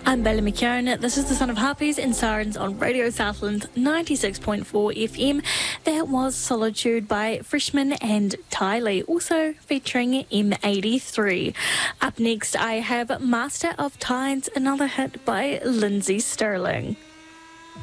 I'm Bella McKeown. This is the Son of Harpies and Sirens on Radio Southland 96.4 FM. That was Solitude by Freshman and Tylee, also featuring M83. Up next, I have Master of Tides, another hit by Lindsay Sterling.